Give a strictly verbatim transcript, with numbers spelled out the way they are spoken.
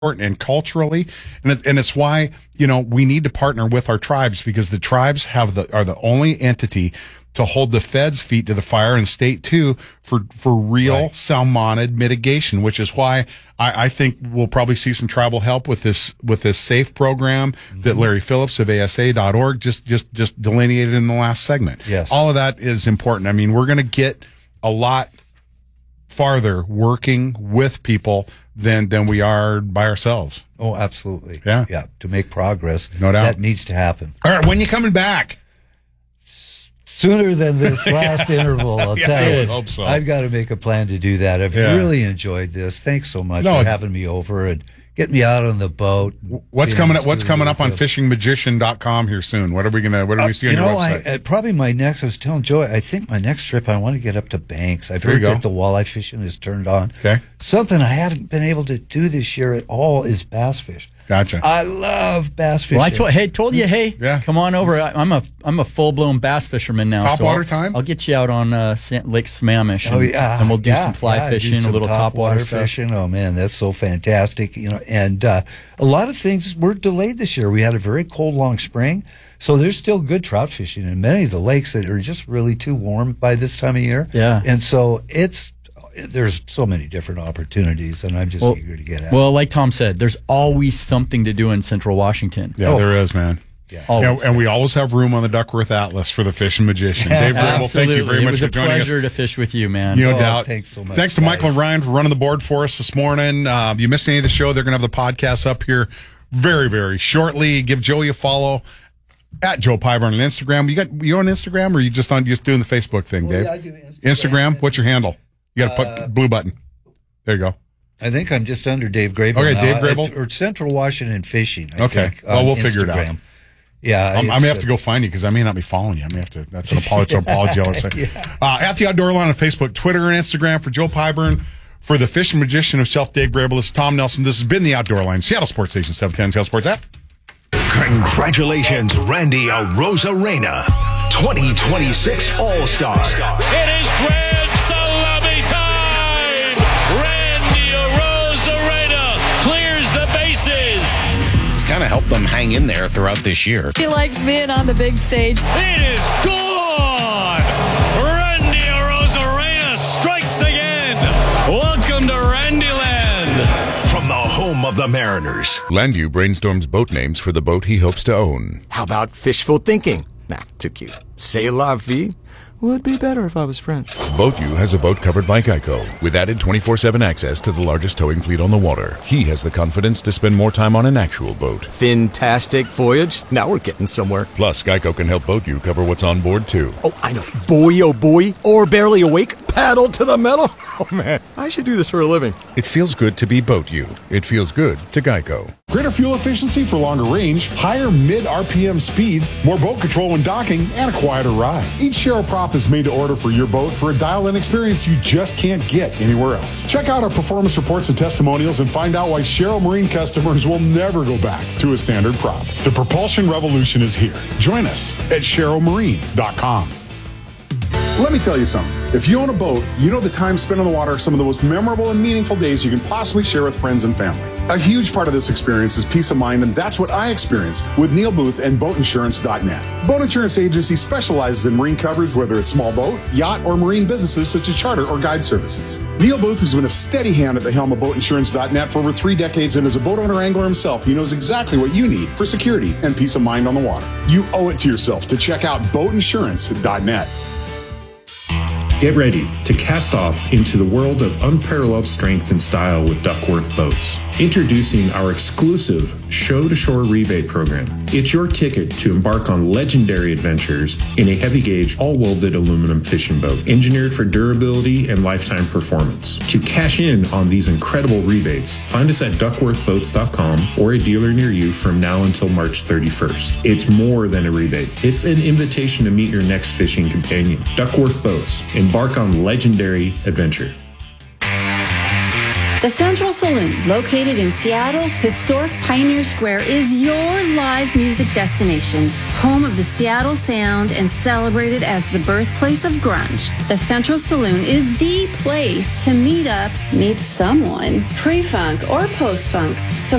and culturally, and it, and it's why, you know, we need to partner with our tribes, because the tribes have the are the only entity to hold the feds' feet to the fire, and state too, for for real right. salmonid mitigation. Which is why I, I think we'll probably see some tribal help with this with this SAFE program mm-hmm. that Larry Phillips of A S A dot org just just just delineated in the last segment. Yes, all of that is important. I mean, we're going to get a lot farther working with people than than we are by ourselves. Oh, absolutely. Yeah. Yeah. To make progress. No doubt. That needs to happen. All right. When you coming back? Sooner than this last interval, I'll yeah, tell you. I would hope so. I've got to make a plan to do that. I've yeah. really enjoyed this. Thanks so much no, for having me over and getting me out on the boat. What's coming up? What's coming up on fishing magician dot com here soon? What are we gonna? What are we seeing uh, on your know, website? I, uh, probably my next. I was telling Joey. I think my next trip. I want to get up to Banks. I've there heard that the walleye fishing is turned on. Okay. Something I haven't been able to do this year at all is bass fish. Gotcha. I love bass fishing. Well, I told, hey, told you, hey, yeah. come on over. I, I'm a I'm a full blown bass fisherman now. Top so water I'll, time. I'll get you out on uh, Lake Sammamish. And, oh yeah, and we'll do yeah, some fly yeah, fishing, some a little top, top water, water stuff. fishing. Oh man, that's so fantastic. You know, and uh, a lot of things were delayed this year. We had a very cold, long spring, so there's still good trout fishing in many of the lakes that are just really too warm by this time of year. Yeah, and so it's. There's so many different opportunities, and I'm just well, eager to get at. Well, like Tom said, there's always something to do in Central Washington. Yeah, oh. there is, man. Yeah, and, and we always have room on the Duckworth Atlas for the Fishing Magician. Dave Grable, thank you very it much was for a joining us. pleasure to fish with you, man. No oh, doubt. Thanks so much. Thanks to guys. Michael and Ryan for running the board for us this morning. Uh, if you missed any of the show, they're going to have the podcast up here very, very shortly. Give Joey a follow at Joe Piver on Instagram. You got you on Instagram, or are you just on just doing the Facebook thing, oh, Dave? Yeah, I do Instagram. Instagram. What's your handle? You got to uh, put blue button. There you go. I think I'm just under Dave Grable. Okay, now. Dave Grable? I, or Central Washington Fishing. I okay. think, well, we'll Instagram. figure it out. Yeah. I'm, I may have to go find you because I may not be following you. I may have to. That's an apology. apology yeah. uh, at the Outdoor Line on Facebook, Twitter, and Instagram. For Joe Pyburn, for the Fishing Magician himself, Dave Grable, this is Tom Nelson. This has been the Outdoor Line, Seattle Sports Station seven ten, Seattle Sports app. Congratulations, Randy Arozarena, twenty twenty-six All-Star. It is grand salami time! Randy Arozarena clears the bases. It's kind of helped them hang in there throughout this year. He likes being on the big stage. It is gone! Randy Arozarena strikes again. Welcome to Randyland. From the home of the Mariners. Landu brainstorms boat names for the boat he hopes to own. How about fishful thinking? Nah, too cute. C'est la vie would be better if I was French. BoatU has a boat covered by Geico with added twenty-four seven access to the largest towing fleet on the water. He has the confidence to spend more time on an actual boat. Fantastic voyage. Now we're getting somewhere. Plus, Geico can help BoatU cover what's on board, too. Oh, I know. Boy, oh boy. Or barely awake. Paddle to the metal. Oh, man. I should do this for a living. It feels good to be BoatU. It feels good to Geico. Greater fuel efficiency for longer range, higher mid-R P M speeds, more boat control when docking, and a quieter ride. Each Sharrow prop is made to order for your boat for a dial-in experience you just can't get anywhere else. Check out our performance reports and testimonials and find out why Sharrow Marine customers will never go back to a standard prop. The propulsion revolution is here. Join us at Sharrow Marine dot com. Let me tell you something. If you own a boat, you know the time spent on the water are some of the most memorable and meaningful days you can possibly share with friends and family. A huge part of this experience is peace of mind, and that's what I experienced with Neil Booth and boat insurance dot net. Boat Insurance Agency specializes in marine coverage, whether it's small boat, yacht, or marine businesses such as charter or guide services. Neil Booth has been a steady hand at the helm of boat insurance dot net for over three decades, and as a boat owner angler himself, he knows exactly what you need for security and peace of mind on the water. You owe it to yourself to check out boat insurance dot net. Get ready to cast off into the world of unparalleled strength and style with Duckworth Boats. Introducing our exclusive Show-to-Shore rebate program. It's your ticket to embark on legendary adventures in a heavy-gauge, all-welded aluminum fishing boat, engineered for durability and lifetime performance. To cash in on these incredible rebates, find us at duckworth boats dot com or a dealer near you from now until March thirty-first. It's more than a rebate. It's an invitation to meet your next fishing companion. Duckworth Boats. Embark on legendary adventure. The Central Saloon, located in Seattle's historic Pioneer Square, is your live music destination, home of the Seattle sound and celebrated as the birthplace of grunge. The Central Saloon is the place to meet up, meet someone, pre-funk or post-funk. So